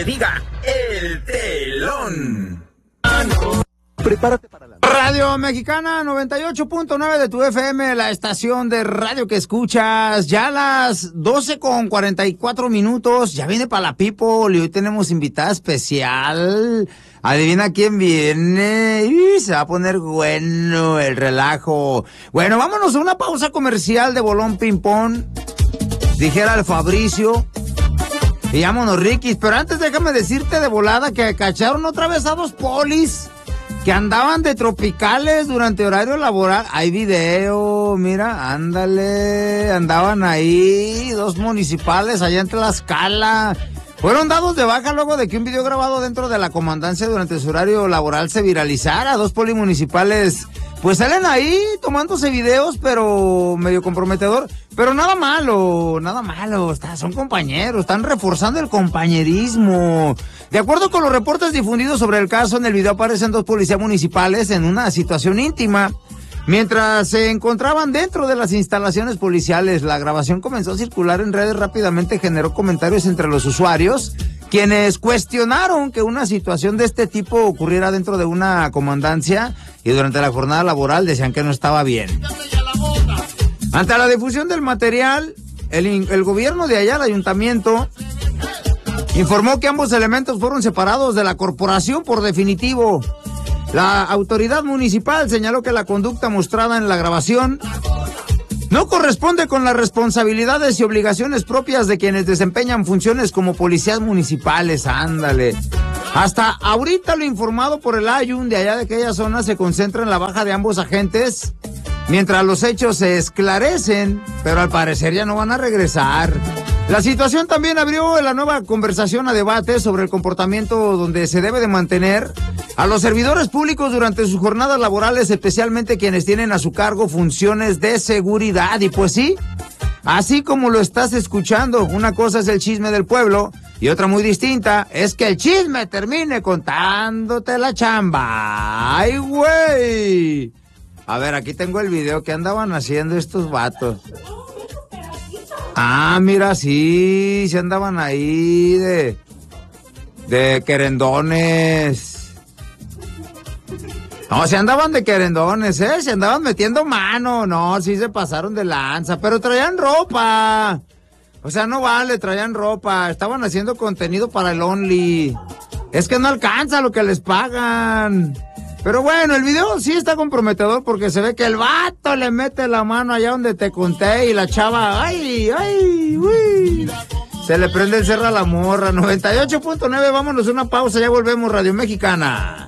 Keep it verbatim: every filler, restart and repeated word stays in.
Diga el telón. Prepárate para la Radio Mexicana noventa y ocho punto nueve de tu F M, la estación de radio que escuchas. Ya a las doce con cuarenta y cuatro minutos, ya viene para la People y hoy tenemos invitada especial. Adivina quién viene. Y se va a poner bueno el relajo. Bueno, vámonos a una pausa comercial de Bolón Ping Pong. Dijera el Fabricio. Y vámonos, Riquis. Pero antes déjame decirte de volada que cacharon otra vez a dos polis que andaban de tropicales durante horario laboral. Hay video, mira, ándale, andaban ahí, dos municipales allá en Tlaxcala. Fueron dados de baja luego de que un video grabado dentro de la comandancia durante su horario laboral se viralizara. Dos polimunicipales pues salen ahí tomándose videos, pero medio comprometedor. Pero nada malo, nada malo, está, son compañeros, están reforzando el compañerismo. De acuerdo con los reportes difundidos sobre el caso, en el video aparecen dos policías municipales en una situación íntima, mientras se encontraban dentro de las instalaciones policiales. La grabación comenzó a circular en redes, rápidamente generó comentarios entre los usuarios, quienes cuestionaron que una situación de este tipo ocurriera dentro de una comandancia y durante la jornada laboral decían que no estaba bien. Ante la difusión del material, el, el gobierno de allá, el ayuntamiento, informó que ambos elementos fueron separados de la corporación por definitivo. La autoridad municipal señaló que la conducta mostrada en la grabación no corresponde con las responsabilidades y obligaciones propias de quienes desempeñan funciones como policías municipales. Ándale. Hasta ahorita lo informado por el Ayun de allá de aquella zona se concentra en la baja de ambos agentes, mientras los hechos se esclarecen, pero al parecer ya no van a regresar. La situación también abrió la nueva conversación a debate sobre el comportamiento donde se debe de mantener a los servidores públicos durante sus jornadas laborales, especialmente quienes tienen a su cargo funciones de seguridad. Y pues sí, así como lo estás escuchando, una cosa es el chisme del pueblo y otra muy distinta es que el chisme termine contándote la chamba. ¡Ay, güey! A ver, aquí tengo el video que andaban haciendo estos vatos. Ah, mira, sí, se andaban ahí de, de querendones. No, se andaban de querendones, ¿eh? Se andaban metiendo mano. No, sí se pasaron de lanza, pero traían ropa. O sea, no vale, traían ropa. Estaban haciendo contenido para el Only. Es que no alcanza lo que les pagan. Pero bueno, el video sí está comprometedor porque se ve que el vato le mete la mano allá donde te conté y la chava, ay, ay, uy, se le prende el cerro a la morra. noventa y ocho punto nueve, vámonos a una pausa, ya volvemos, Radio Mexicana.